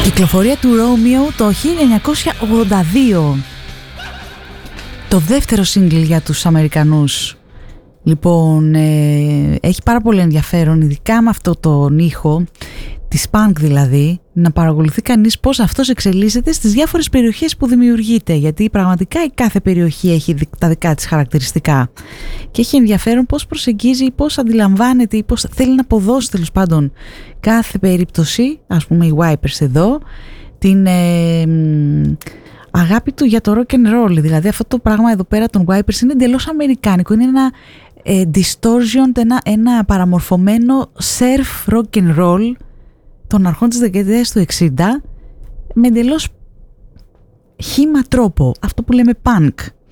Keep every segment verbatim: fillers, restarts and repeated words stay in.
Κυκλοφορία του Romeo το χίλια εννιακόσια ογδόντα δύο. Το δεύτερο single για τους Αμερικανούς. Λοιπόν, ε, έχει πάρα πολύ ενδιαφέρον, ειδικά με αυτό τον ήχο, της punk δηλαδή, να παρακολουθεί κανείς πώς αυτός εξελίσσεται στις διάφορες περιοχές που δημιουργείται, γιατί πραγματικά η κάθε περιοχή έχει τα δικά της χαρακτηριστικά και έχει ενδιαφέρον πώς προσεγγίζει, πώς αντιλαμβάνεται ή πώς θέλει να αποδώσει τέλος πάντων κάθε περίπτωση, ας πούμε οι Wipers εδώ, την ε, αγάπη του για το rock and roll. Δηλαδή αυτό το πράγμα εδώ πέρα των Wipers είναι εντελώς αμερικάνικο, είναι ένα ε, distortion, ένα, ένα παραμορφωμένο surf rock and roll των αρχών της δεκαετίας του εξήντα με εντελώς χύμα τρόπο, αυτό που λέμε punk.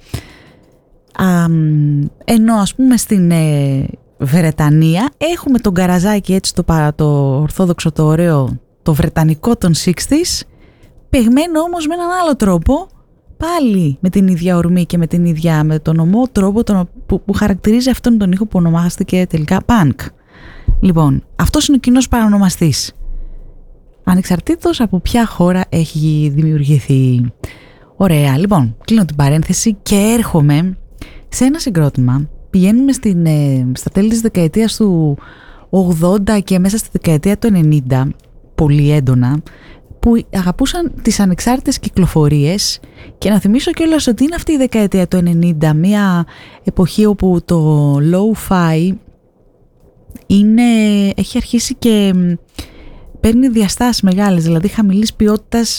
Α, ενώ ας πούμε στην ε, Βρετανία έχουμε τον γκαραζάκι, έτσι το, το ορθόδοξο, το ωραίο, το βρετανικό των εξήντα, παιγμένο όμως με έναν άλλο τρόπο, πάλι με την ίδια ορμή και με την ίδια, με τον ομό τρόπο τον, που, που χαρακτηρίζει αυτόν τον ήχο που ονομάστηκε τελικά punk. Λοιπόν, αυτός είναι ο κοινός παρανομαστής, ανεξαρτήτως από ποια χώρα έχει δημιουργηθεί. Ωραία, λοιπόν, κλείνω την παρένθεση και έρχομαι σε ένα συγκρότημα. Πηγαίνουμε στην, ε, στα τέλη της δεκαετίας του ογδόντα και μέσα στη δεκαετία του ενενήντα, πολύ έντονα, που αγαπούσαν τις ανεξάρτητες κυκλοφορίες. Και να θυμίσω κιόλας ότι είναι αυτή η δεκαετία του ενενήντα, μια εποχή όπου το lo-fi είναι, έχει αρχίσει και παίρνει διαστάσεις μεγάλες, δηλαδή χαμηλής ποιότητας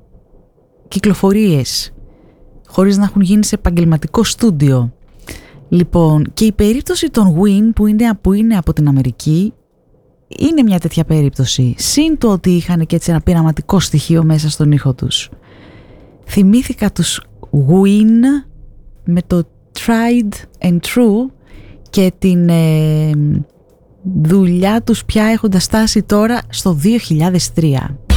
κυκλοφορίες, χωρίς να έχουν γίνει σε επαγγελματικό στούντιο. Λοιπόν, και η περίπτωση των Win που είναι, που είναι από την Αμερική είναι μια τέτοια περίπτωση. Συν το ότι είχαν και έτσι ένα πειραματικό στοιχείο μέσα στον ήχο τους. Θυμήθηκα τους Win με το Tried and True και την ε, δουλειά τους πια έχοντας φτάσει τώρα στο δύο χιλιάδες τρία.